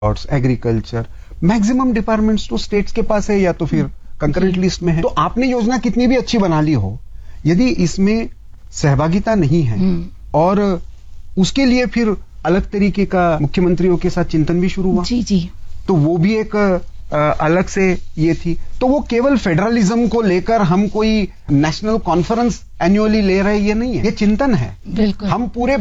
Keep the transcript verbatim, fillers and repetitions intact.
Agriculture, maximum departments तो states के पास है या तो फिर कंकरेंट लिस्ट में है। तो आपने योजना कितनी भी अच्छी बना ली हो, यदि इसमें सहभागिता नहीं है और उसके लिए फिर अलग तरीके का मुख्यमंत्रियों के साथ चिंतन भी शुरू हुआ, जी जी, तो वो भी एक आ, अलग से ये थी। तो वो केवल फेडरलिज्म को लेकर हम कोई नेशनल कॉन्फ्रेंस एनुअली ले रहे ये नहीं है, ये चिंतन है। बिल्कुल, हम पूरे